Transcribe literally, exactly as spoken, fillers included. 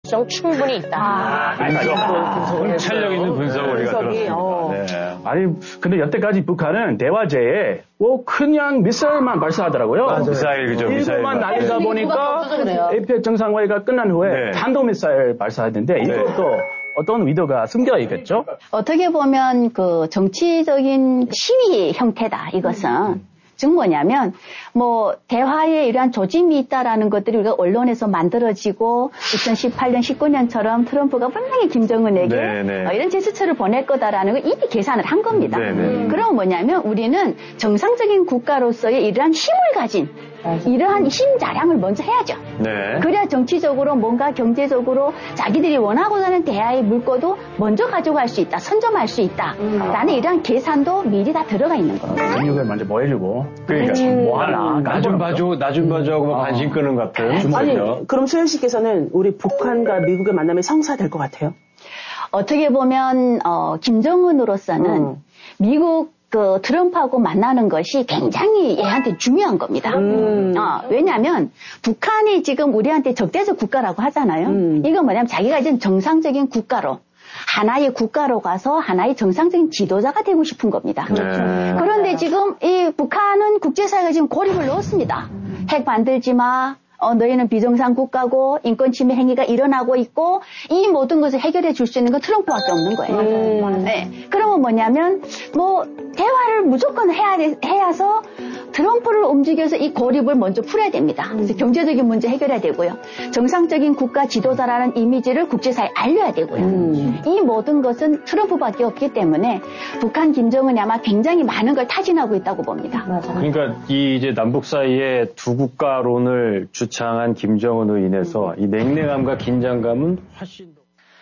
가능성 충분히 있다. 아, 분석, 있는 분석을 우리가 들었습니다. 어. 네. 아니, 근데 여태까지 북한은 대화제에 뭐 그냥 미사일만 발사하더라고요. 맞아요. 미사일, 그죠. 일본만 날리다 보니까 에이펙 정상회의가 끝난 후에 네. 탄도미사일 발사했는데 네. 이것도 어떤 의도가 숨겨 있겠죠? 어떻게 보면 그 정치적인 시위 형태다, 이것은. 음. 즉 뭐냐면 뭐 대화에 이러한 조짐이 있다라는 것들이 우리가 언론에서 만들어지고 이천십팔 년, 십구 년처럼 트럼프가 분명히 김정은에게 어, 이런 제스처를 보낼 거다라는 걸 이미 계산을 한 겁니다. 네네. 그럼 뭐냐면 우리는 정상적인 국가로서의 이러한 힘을 가진 이러한 힘 자랑을 먼저 해야죠. 네. 그래야 정치적으로 뭔가 경제적으로 자기들이 원하고 하는 대화의 물꼬도 먼저 가져갈 수 있다. 선점할 수 있다. 음. 라는 이러한 계산도 미리 다 들어가 있는 겁니다. 근육을 먼저 모여주고 그러니까 음. 뭐 하나 나 좀 봐줘 나 좀 봐줘 하고 음. 관심 끄는 것 같은. 아니 그럼 소연 씨께서는 우리 북한과 미국의 만남이 성사될 것 같아요? 어떻게 보면 어, 김정은으로서는 음. 미국 그 트럼프하고 만나는 것이 굉장히 얘한테 중요한 겁니다. 음. 어, 왜냐하면 북한이 지금 우리한테 적대적 국가라고 하잖아요. 음. 이건 뭐냐면 자기가 이제 정상적인 국가로 하나의 국가로 가서 하나의 정상적인 지도자가 되고 싶은 겁니다. 네. 그런데 지금 이 북한은 국제사회가 지금 고립을 넣었습니다. 핵 만들지 마. 어, 너희는 비정상 국가고 인권 침해 행위가 일어나고 있고 이 모든 것을 해결해 줄 수 있는 건 트럼프밖에 없는 거예요. 음. 네. 그러면 뭐냐면 뭐 대화를 무조건 해야 돼, 해야서 트럼프를 움직여서 이 고립을 먼저 풀어야 됩니다. 그래서 경제적인 문제 해결해야 되고요. 정상적인 국가 지도자라는 이미지를 국제사회에 알려야 되고요. 음. 이 모든 것은 트럼프밖에 없기 때문에 북한 김정은이 아마 굉장히 많은 걸 타진하고 있다고 봅니다. 맞아요. 그러니까 이 이제 남북 사이에 두 국가론을 주창한 김정은으로 인해서 이 냉랭함과 긴장감은 훨씬 더